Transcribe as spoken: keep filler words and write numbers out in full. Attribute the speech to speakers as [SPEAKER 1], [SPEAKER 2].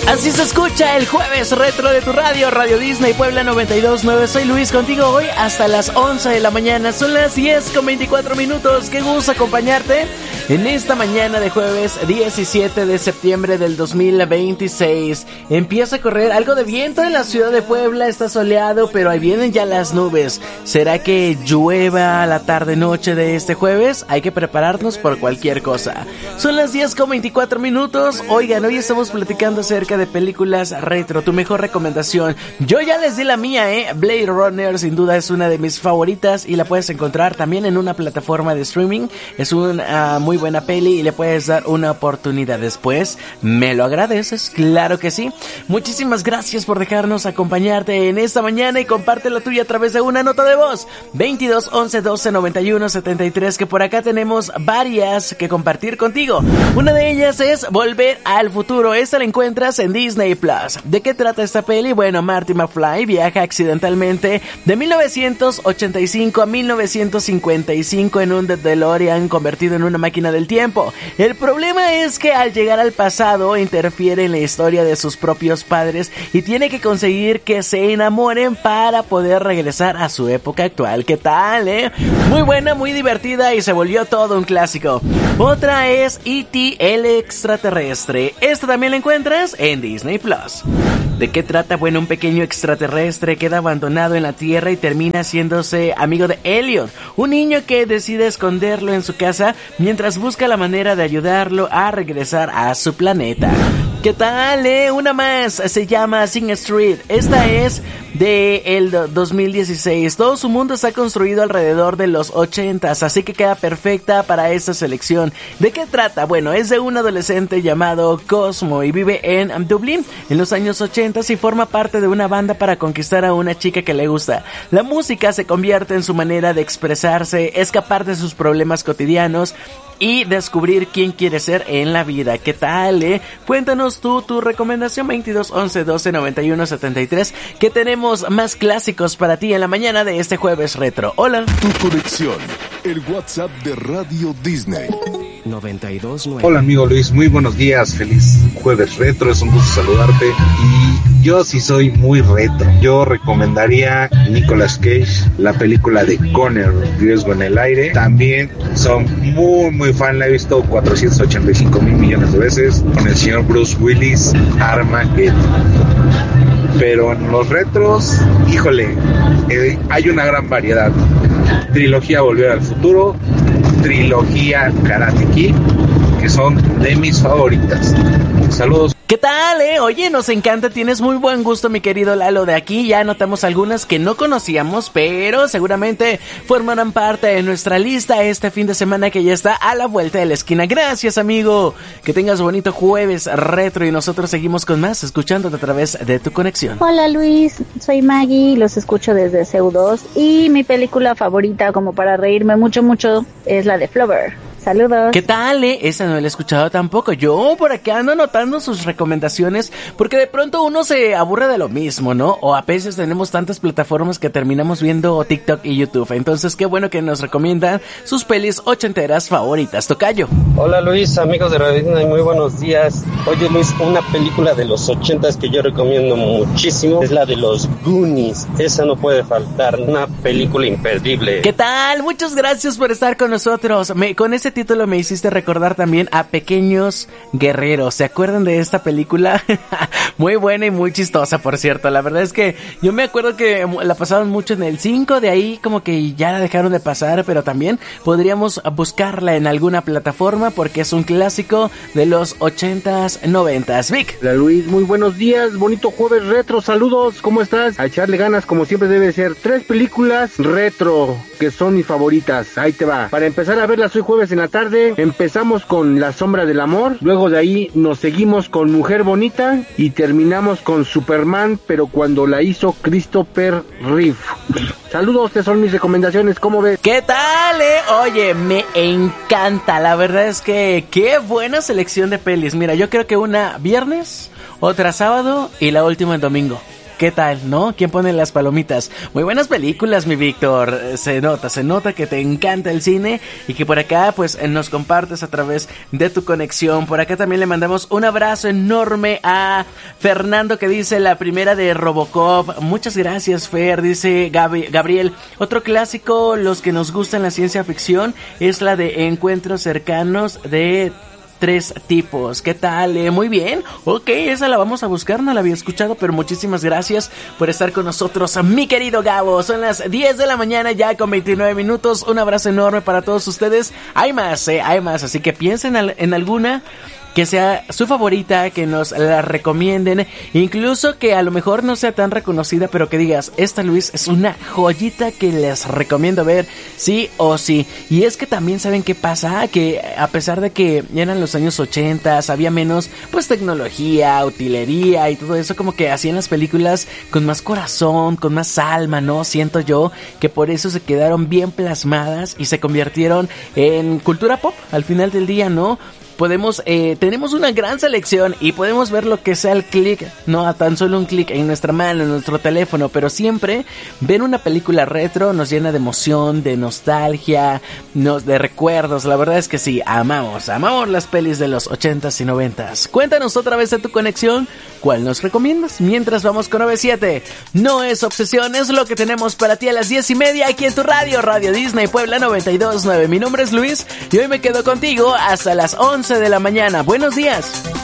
[SPEAKER 1] Así se escucha el jueves retro de tu radio, Radio Disney Puebla noventa y dos punto nueve. Soy Luis, contigo hoy hasta las once de la mañana. Son las diez con veinticuatro minutos. Qué gusto acompañarte en esta mañana de jueves diecisiete de septiembre del dos mil veintiséis. Empieza a correr algo de viento en la ciudad de Puebla. Está soleado, pero ahí vienen ya las nubes. ¿Será que llueva la tarde-noche de este jueves? Hay que prepararnos por cualquier cosa. Son las diez con veinticuatro minutos. Oigan, hoy estamos platicando acerca de películas retro, tu mejor recomendación. Yo ya les di la mía, eh. Blade Runner sin duda es una de mis favoritas y la puedes encontrar también en una plataforma de streaming. Es una uh, muy buena peli y le puedes dar una oportunidad después. ¿Me lo agradeces? Claro que sí. Muchísimas gracias por dejarnos acompañarte en esta mañana y comparte la tuya a través de una nota de voz. veintidós, once, doce, noventa y uno, setenta y tres, que por acá tenemos varias que compartir contigo. Una de ellas es Volver al Futuro. Esta la encuentras en Disney Plus. ¿De qué trata esta peli? Bueno, Marty McFly viaja accidentalmente de mil novecientos ochenta y cinco a mil novecientos cincuenta y cinco en un DeLorean convertido en una máquina del tiempo. El problema es que al llegar al pasado interfiere en la historia de sus propios padres y tiene que conseguir que se enamoren para poder regresar a su época actual. ¿Qué tal, eh? Muy buena, muy divertida y se volvió todo un clásico. Otra es E T el extraterrestre. Esta también la encuentras en Disney Plus. ¿De qué trata? Bueno, un pequeño extraterrestre queda abandonado en la Tierra y termina haciéndose amigo de Elliot, un niño que decide esconderlo en su casa mientras busca la manera de ayudarlo a regresar a su planeta. ¿Qué tal, eh? Una más, se llama Sing Street. Esta es de el dos mil dieciséis. Todo su mundo está construido alrededor de los ochentas, así que queda perfecta para esta selección. ¿De qué trata? Bueno, es de un adolescente llamado Cosmo y vive en Dublín en los años ochenta y forma parte de una banda para conquistar a una chica que le gusta. La música se convierte en su manera de expresarse, escapar de sus problemas cotidianos y descubrir quién quiere ser en la vida. ¿Qué tal, eh? Cuéntanos tú tu recomendación. Veintidós, once, doce, noventa y uno, setenta y tres, que tenemos más clásicos para ti en la mañana de este jueves retro. Hola.
[SPEAKER 2] Tu conexión, el WhatsApp de Radio Disney.
[SPEAKER 3] noventa y dos nueve.
[SPEAKER 4] Hola amigo Luis, muy buenos días, feliz jueves retro, es un gusto saludarte. Y yo sí soy muy retro, yo recomendaría Nicolas Cage, la película de Conner, Riesgo en el Aire. También son muy muy fan, la he visto cuatrocientos ochenta y cinco mil millones de veces, con el señor Bruce Willis, Armageddon. Pero en los retros, híjole, eh, hay una gran variedad. Trilogía Volver al Futuro, trilogía Karate Kid, que son de mis favoritas. Saludos.
[SPEAKER 1] ¿Qué tal, eh? Oye, nos encanta, tienes muy buen gusto, mi querido Lalo. De aquí ya anotamos algunas que no conocíamos, pero seguramente formarán parte de nuestra lista este fin de semana que ya está a la vuelta de la esquina. Gracias, amigo. Que tengas bonito jueves retro y nosotros seguimos con más, escuchándote a través de tu conexión.
[SPEAKER 5] Hola, Luis. Soy Maggie, los escucho desde C U dos y mi película favorita, como para reírme mucho, mucho, es la de Flower. Saludos.
[SPEAKER 1] ¿Qué tal, eh? Esa no la he escuchado tampoco. Yo por aquí ando anotando sus recomendaciones porque de pronto uno se aburre de lo mismo, ¿no? O a veces tenemos tantas plataformas que terminamos viendo TikTok y YouTube. Entonces, qué bueno que nos recomiendan sus pelis ochenteras favoritas. Tocayo.
[SPEAKER 6] Hola, Luis, amigos de Radio Disney, muy buenos días. Oye, Luis, una película de los ochentas que yo recomiendo muchísimo es la de los Goonies. Esa no puede faltar, una película imperdible.
[SPEAKER 1] ¿Qué tal? Muchas gracias por estar con nosotros. Me, con ese título me hiciste recordar también a Pequeños Guerreros. ¿Se acuerdan de esta película? Muy buena y muy chistosa, por cierto. La verdad es que yo me acuerdo que la pasaron mucho en el cinco, de ahí como que ya la dejaron de pasar, pero también podríamos buscarla en alguna plataforma porque es un clásico de los ochentas, noventas. Vic.
[SPEAKER 7] Hola, Luis, muy buenos días, bonito jueves retro, saludos, ¿cómo estás? A echarle ganas como siempre debe ser. Tres películas retro que son mis favoritas, ahí te va. Para empezar a verlas hoy jueves en la tarde, empezamos con La Sombra del Amor, luego de ahí nos seguimos con Mujer Bonita y terminamos con Superman, pero cuando la hizo Christopher Reeve. Saludos, estas son mis recomendaciones, ¿cómo ves?
[SPEAKER 1] ¿Qué tal, eh? Oye, me encanta, la verdad es que qué buena selección de pelis. Mira, yo creo que una viernes, otra sábado y la última en domingo. ¿qué tal, no? ¿Quién pone las palomitas? Muy buenas películas, mi Víctor. Se nota, se nota que te encanta el cine y que por acá, pues, nos compartes a través de tu conexión. Por acá también le mandamos un abrazo enorme a Fernando, que dice la primera de Robocop. Muchas gracias, Fer. Dice Gabi- Gabriel, otro clásico, los que nos gustan la ciencia ficción, es la de Encuentros Cercanos de Tres Tipos. ¿Qué tal? Eh, muy bien. Ok, esa la vamos a buscar, no la había escuchado, pero muchísimas gracias por estar con nosotros, mi querido Gabo. Son las diez de la mañana ya con veintinueve minutos. Un abrazo enorme para todos ustedes. Hay más, eh, hay más, así que piensen en, en alguna que sea su favorita, que nos la recomienden, incluso que a lo mejor no sea tan reconocida, pero que digas, esta, Luis, es una joyita que les recomiendo ver sí o sí. Y es que también saben qué pasa, que a pesar de que eran los años ochenta, había menos pues tecnología, utilería y todo eso, como que hacían las películas con más corazón, con más alma, ¿no? Siento yo que por eso se quedaron bien plasmadas y se convirtieron en cultura pop al final del día, ¿no? Podemos, eh, tenemos una gran selección y podemos ver lo que sea al clic, no a tan solo un clic en nuestra mano, en nuestro teléfono, pero siempre ver una película retro nos llena de emoción, de nostalgia, nos, de recuerdos. La verdad es que sí, amamos, amamos las pelis de los ochentas y noventas. Cuéntanos otra vez de tu conexión, ¿cuál nos recomiendas? Mientras vamos con nueve siete, no es obsesión, es lo que tenemos para ti a las diez y media aquí en tu radio, Radio Disney Puebla noventa y dos punto nueve. Mi nombre es Luis y hoy me quedo contigo hasta las once de la mañana. Buenos días.